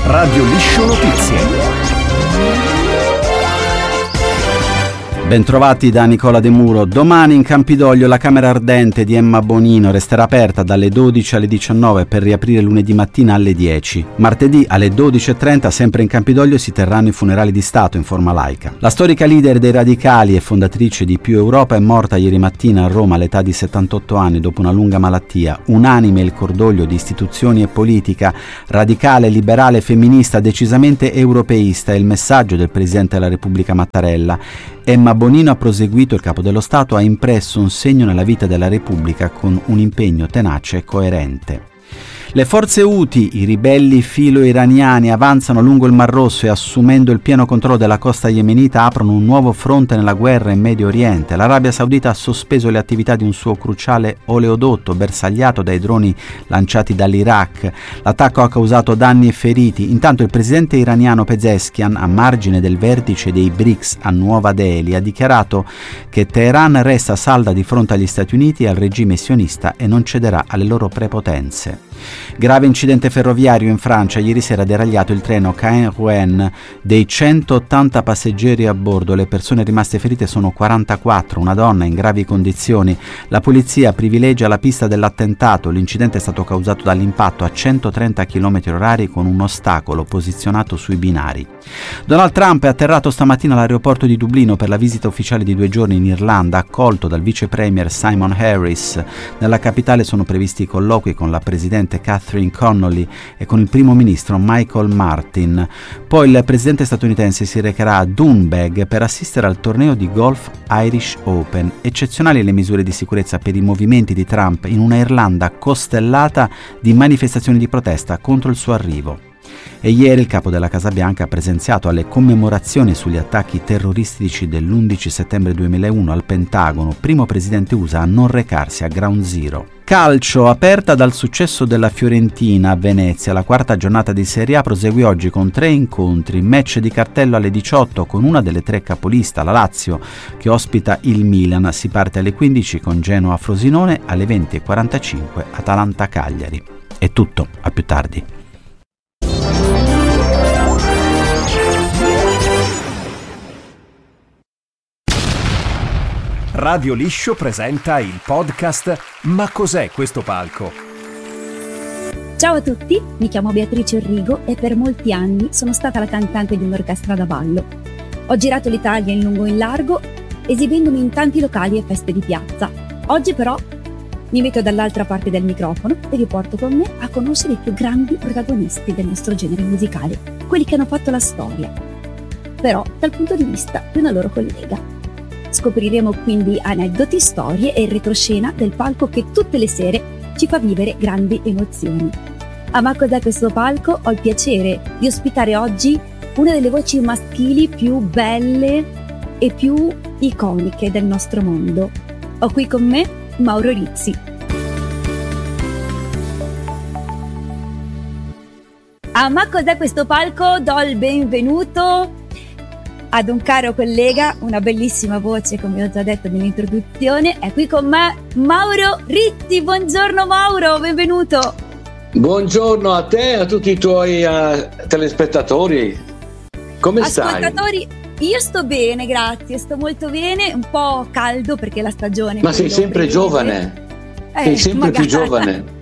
Radio Liscio Notizie. Bentrovati da Nicola De Muro. Domani in Campidoglio la Camera Ardente di Emma Bonino resterà aperta dalle 12 alle 19 per riaprire lunedì mattina alle 10. Martedì alle 12:30 sempre in Campidoglio si terranno i funerali di Stato in forma laica. La storica leader dei radicali e fondatrice di Più Europa è morta ieri mattina a Roma all'età di 78 anni dopo una lunga malattia. Unanime il cordoglio di istituzioni e politica, radicale, liberale, femminista, decisamente europeista è il messaggio del Presidente della Repubblica Mattarella. Emma Bonino ha proseguito, il capo dello Stato ha impresso un segno nella vita della Repubblica con un impegno tenace e coerente. Le forze Houthi, i ribelli filo-iraniani, avanzano lungo il Mar Rosso e assumendo il pieno controllo della costa yemenita aprono un nuovo fronte nella guerra in Medio Oriente. L'Arabia Saudita ha sospeso le attività di un suo cruciale oleodotto bersagliato dai droni lanciati dall'Iraq. L'attacco ha causato danni e feriti. Intanto il presidente iraniano Pezeshkian, a margine del vertice dei BRICS a Nuova Delhi, ha dichiarato che Teheran resta salda di fronte agli Stati Uniti e al regime sionista e non cederà alle loro prepotenze. Grave incidente ferroviario in Francia. Ieri sera ha deragliato il treno Caen-Rouen. Dei 180 passeggeri a bordo, le persone rimaste ferite sono 44, una donna in gravi condizioni. La polizia privilegia la pista dell'attentato. L'incidente è stato causato dall'impatto a 130 km/h con un ostacolo posizionato sui binari. Donald Trump è atterrato stamattina all'aeroporto di Dublino per la visita ufficiale di 2 giorni in Irlanda, accolto dal vice premier Simon Harris. Nella capitale sono previsti colloqui con la presidente Catherine Connolly e con il primo ministro Michael Martin. Poi il presidente statunitense si recherà a Doonbeg per assistere al torneo di golf Irish Open. Eccezionali le misure di sicurezza per i movimenti di Trump in una Irlanda costellata di manifestazioni di protesta contro il suo arrivo. E ieri il capo della Casa Bianca ha presenziato alle commemorazioni sugli attacchi terroristici dell'11 settembre 2001 al Pentagono, primo presidente USA a non recarsi a Ground Zero. Calcio, aperta dal successo della Fiorentina a Venezia, la quarta giornata di Serie A prosegue oggi con 3 incontri, match di cartello alle 18 con una delle 3 capolista, la Lazio, che ospita il Milan. Si parte alle 15 con Genoa Frosinone, alle 20:45 Atalanta Cagliari. È tutto, a più tardi. Radio Liscio presenta il podcast Ma cos'è questo palco? Ciao a tutti, mi chiamo Beatrice Orrigo e per molti anni sono stata la cantante di un'orchestra da ballo. Ho girato l'Italia in lungo e in largo, esibendomi in tanti locali e feste di piazza. Oggi però mi metto dall'altra parte del microfono e vi porto con me a conoscere i più grandi protagonisti del nostro genere musicale, quelli che hanno fatto la storia, però dal punto di vista di una loro collega. Scopriremo quindi aneddoti, storie e il retroscena del palco che tutte le sere ci fa vivere grandi emozioni. Ma cos'è questo palco? Ho il piacere di ospitare oggi una delle voci maschili più belle e più iconiche del nostro mondo. Ho qui con me Mauro Rizzi. Ma cos'è questo palco? Do il benvenuto ad un caro collega, una bellissima voce, come ho già detto nell'introduzione. È qui con me Mauro Rizzi. Buongiorno Mauro, benvenuto. Buongiorno a te e a tutti i tuoi telespettatori. Come stai? Ascoltatori, io sto bene, grazie, sto molto bene, un po' caldo perché la stagione... Ma sei sempre giovane, sei sempre magari. più giovane.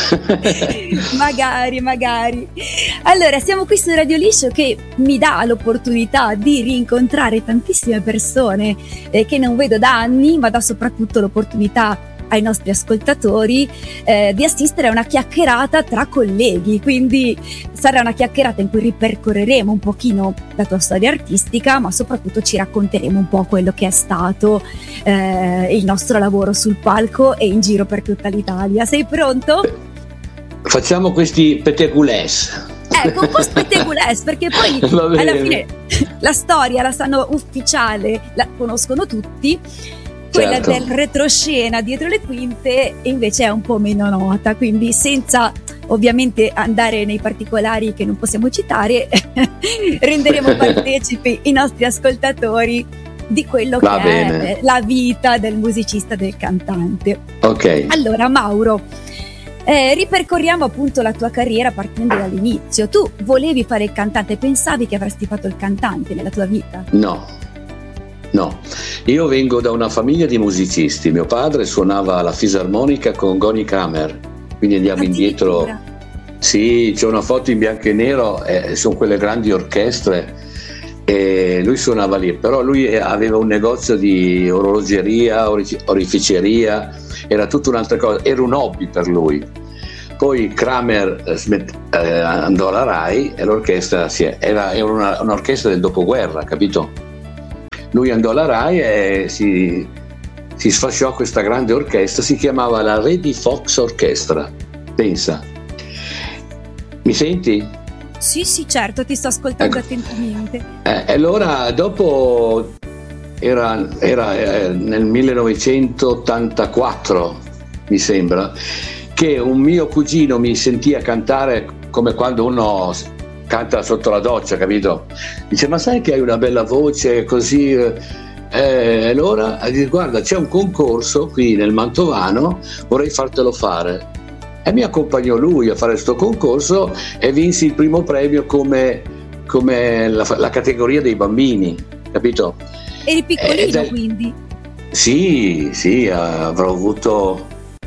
magari. Allora, siamo qui su Radio Liscio che mi dà l'opportunità di rincontrare tantissime persone che non vedo da anni, ma dà soprattutto l'opportunità ai nostri ascoltatori di assistere a una chiacchierata tra colleghi. Quindi sarà una chiacchierata in cui ripercorreremo un pochino la tua storia artistica, ma soprattutto ci racconteremo un po' quello che è stato il nostro lavoro sul palco e in giro per tutta l'Italia. Sei pronto? Facciamo questi peteculès. Ecco, un po' spettacolare, perché poi alla fine la storia la sanno ufficiale, la conoscono tutti. Quella certo. Del retroscena dietro le quinte invece è un po' meno nota, quindi senza ovviamente andare nei particolari che non possiamo citare renderemo partecipi i nostri ascoltatori di quello Va che bene. è la vita del musicista, del cantante. Ok. Allora Mauro, Ripercorriamo appunto la tua carriera partendo dall'inizio. Tu volevi fare il cantante, pensavi che avresti fatto il cantante nella tua vita? No, io vengo da una famiglia di musicisti. Mio padre suonava la fisarmonica con Goni Kramer, quindi andiamo indietro. Sì, c'è una foto in bianco e nero, sono quelle grandi orchestre, e lui suonava lì, però lui aveva un negozio di orologeria, oreficeria, era tutta un'altra cosa, era un hobby per lui. Poi Kramer andò alla Rai e l'orchestra era un'orchestra del dopoguerra, capito? Lui andò alla Rai e si sfasciò questa grande orchestra, si chiamava la Reddy Fox Orchestra, pensa. Mi senti? Sì, certo, ti sto ascoltando attentamente. Allora, dopo era nel 1984, mi sembra, che un mio cugino mi sentia cantare come quando uno canta sotto la doccia, capito? Dice, ma sai che hai una bella voce così? Allora, guarda, c'è un concorso qui nel Mantovano, vorrei fartelo fare. E mi accompagnò lui a fare questo concorso e vinsi il primo premio come la categoria dei bambini, capito? Eri piccolino quindi? Sì, avrò avuto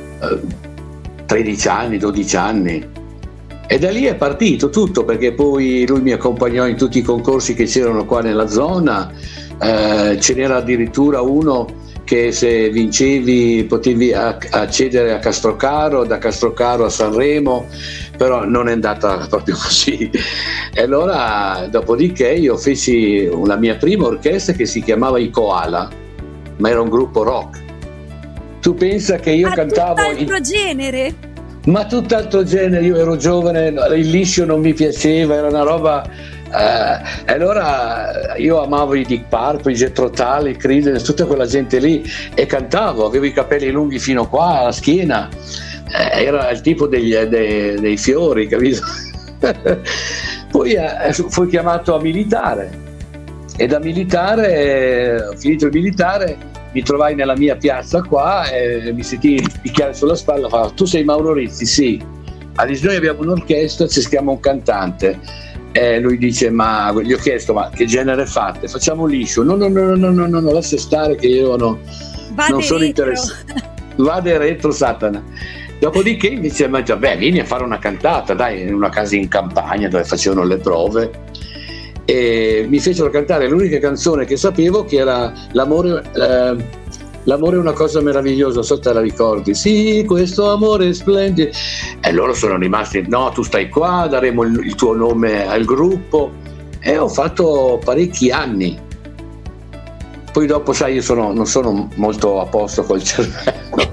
13 anni, 12 anni. E da lì è partito tutto, perché poi lui mi accompagnò in tutti i concorsi che c'erano qua nella zona. Ce n'era addirittura uno che se vincevi potevi accedere a Castrocaro, da Castrocaro a Sanremo, però non è andata proprio così. E allora, dopodiché, io feci la mia prima orchestra che si chiamava I Koala, ma era un gruppo rock. Tu pensa che io cantavo tutt'altro genere? Ma tutt'altro genere, io ero giovane, il liscio non mi piaceva, era una roba. E allora io amavo i Deep Purple, i Jethro Tull, i Creedence, tutta quella gente lì, e cantavo, avevo i capelli lunghi fino qua alla schiena, era il tipo dei fiori, capito? Poi fui chiamato a militare, e da militare, finito il militare, mi trovai nella mia piazza qua e mi sentii picchiare sulla spalla, fa, tu sei Mauro Rizzi? Sì. Adesso noi abbiamo un'orchestra, ci chiama un cantante. Lui dice, ma gli ho chiesto, ma che genere fate? Facciamo liscio? No, lascia stare che io non sono interessato. Vade retro, Satana. Dopodiché mi dice, ma già, vieni a fare una cantata, dai, in una casa in campagna dove facevano le prove. E mi fecero cantare l'unica canzone che sapevo, che era L'amore è una cosa meravigliosa, so te la ricordi? Sì, questo amore è splendido. E loro sono rimasti, no, tu stai qua, daremo il tuo nome al gruppo. E ho fatto parecchi anni. Poi dopo, sai, io non sono molto a posto col cervello.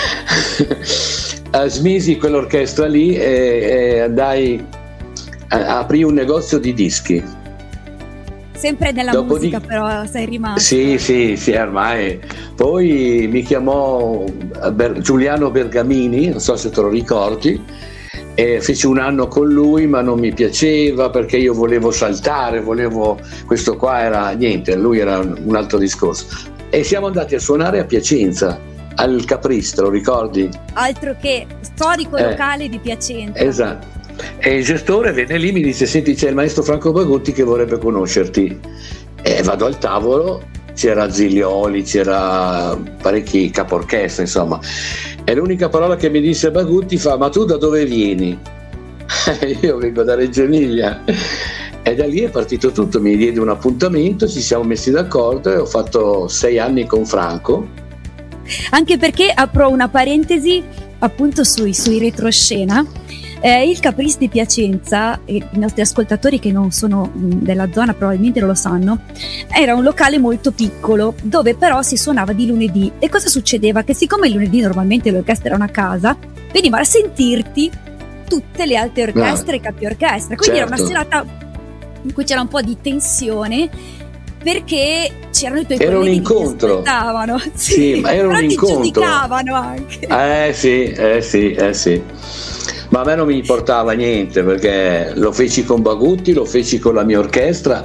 Smisi quell'orchestra lì e andai aprì un negozio di dischi. Sempre nella musica però sei rimasto. Sì, ormai. Poi mi chiamò Giuliano Bergamini, non so se te lo ricordi, e feci un anno con lui, ma non mi piaceva perché io volevo saltare, questo qua era niente, lui era un altro discorso. E siamo andati a suonare a Piacenza, al Caprice, te lo ricordi? Altro che storico locale di Piacenza. Esatto. E il gestore venne lì, mi disse, senti, c'è il maestro Franco Bagutti che vorrebbe conoscerti. E vado al tavolo, c'era Ziglioli, c'era parecchi caporchestra, insomma, e l'unica parola che mi disse Bagutti fa, ma tu da dove vieni? Io vengo da Reggio Emilia. E da lì è partito tutto, mi diede un appuntamento, ci siamo messi d'accordo e ho fatto 6 anni con Franco. Anche perché, apro una parentesi appunto sui retroscena, il Caprice di Piacenza, e i nostri ascoltatori che non sono della zona probabilmente non lo sanno, era un locale molto piccolo dove però si suonava di lunedì. E cosa succedeva? Che siccome il lunedì normalmente l'orchestra era una casa, venivano a sentirti tutte le altre orchestre e capi orchestra, quindi certo. Era una serata in cui c'era un po' di tensione perché c'erano i tuoi colleghi che ti ascoltavano, sì, ma era un incontro, ti giudicavano anche. Sì. Ma a me non mi importava niente perché lo feci con Bagutti, lo feci con la mia orchestra,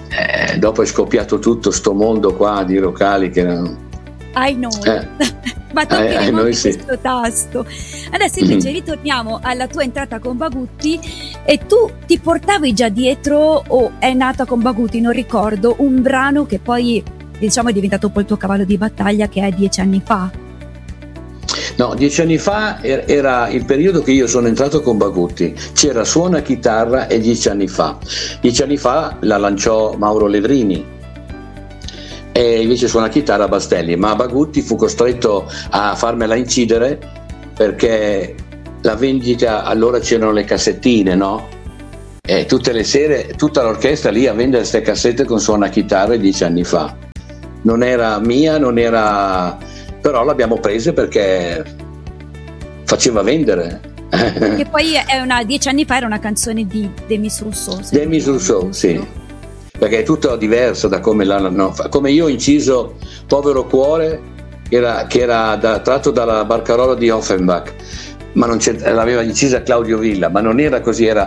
dopo è scoppiato tutto sto mondo qua di locali che erano... I know. Ma toccheremo anche sì. questo tasto. Adesso invece ritorniamo alla tua entrata con Bagutti, e tu ti portavi già dietro, o è nata con Bagutti, non ricordo, un brano che poi diciamo è diventato un po' il tuo cavallo di battaglia, che è 10 anni fa. No, 10 anni fa era il periodo che io sono entrato con Bagutti, c'era Suona Chitarra e 10 anni fa. 10 anni fa la lanciò Mauro Levrini e invece Suona Chitarra Bastelli, ma Bagutti fu costretto a farmela incidere perché la vendita, allora c'erano le cassettine, no? E tutte le sere tutta l'orchestra lì a vendere queste cassette con Suona Chitarra 10 anni fa. Non era mia, però l'abbiamo prese perché faceva vendere. Che poi 10 anni fa era una canzone di Demis Rousseau. Demis Rousseau, sì, perché è tutto diverso da come l'hanno fatto. Come io ho inciso Povero Cuore, che era tratto dalla Barcarola di Offenbach, ma l'aveva incisa Claudio Villa, ma non era così, era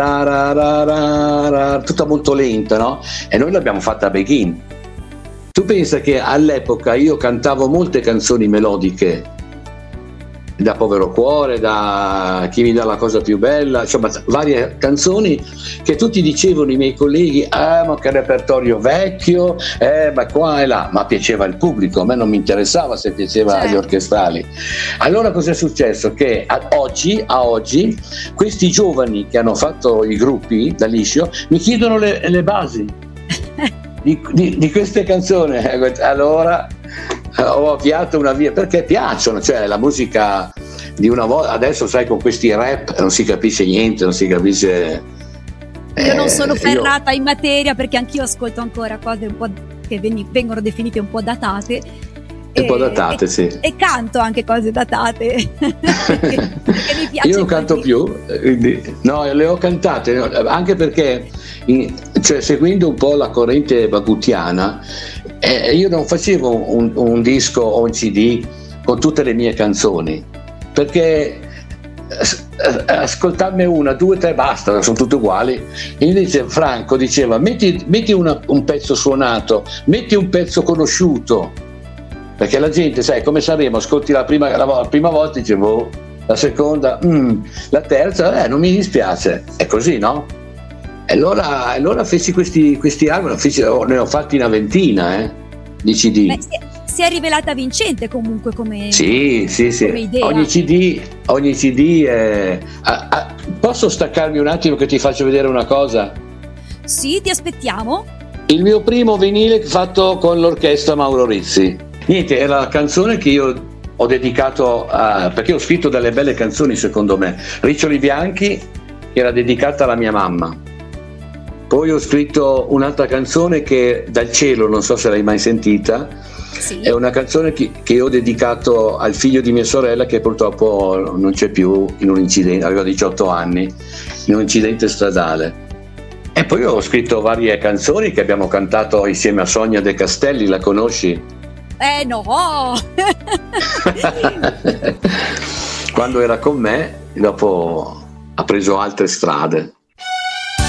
tutta molto lenta, no? E noi l'abbiamo fatta a Begin. Tu pensa che all'epoca io cantavo molte canzoni melodiche, da Povero Cuore, da Chi mi dà la cosa più bella, insomma varie canzoni che tutti dicevano i miei colleghi, ma che repertorio vecchio, ma qua e là, ma piaceva il pubblico, a me non mi interessava se piaceva agli orchestrali. Allora cosa è successo? Che a oggi questi giovani che hanno fatto i gruppi da liscio mi chiedono le basi di queste canzoni. Allora ho avviato una via, perché piacciono, cioè la musica di una volta. Adesso sai, con questi rap non si capisce niente, non si capisce. Io non sono ferrata in materia, perché anch'io ascolto ancora cose un po' che vengono definite un po' datate. Un po' datate, sì. E canto anche cose datate. che mi piace. Io non canto più, quindi, no, le ho cantate, anche perché cioè, seguendo un po' la corrente baguttiana, io non facevo un disco o un CD con tutte le mie canzoni, perché ascoltarne una, due, tre, basta, sono tutte uguali. Invece Franco diceva metti un pezzo suonato, metti un pezzo conosciuto, perché la gente, sai, come Sanremo, ascolti la prima volta, dicevo, la seconda, la terza, non mi dispiace, è così, no? E allora feci questi album, ne ho fatti una ventina di CD. Beh, si è rivelata vincente comunque come sì. come idea. Ogni CD è... Posso staccarmi un attimo che ti faccio vedere una cosa? Sì, ti aspettiamo. Il mio primo vinile fatto con l'orchestra Mauro Rizzi. Niente, era la canzone che io ho dedicato perché ho scritto delle belle canzoni, secondo me. Riccioli Bianchi, che era dedicata alla mia mamma. Poi ho scritto un'altra canzone che Dal cielo, non so se l'hai mai sentita. Sì. È una canzone che ho dedicato al figlio di mia sorella, che purtroppo non c'è più, in un incidente, aveva 18 anni, in un incidente stradale. E poi ho scritto varie canzoni che abbiamo cantato insieme a Sonia De Castelli, la conosci? No! Quando era con me, dopo ha preso altre strade.